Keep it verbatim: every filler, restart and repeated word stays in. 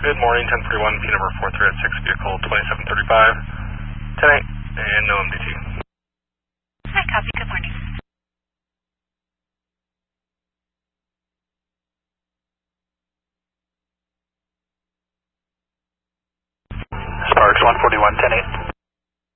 Good morning, ten forty-one, P number four three six, vehicle twenty-seven thirty-five, ten eight, and no M D T. Hi, copy. Good morning. Sparks one forty-one, ten eight.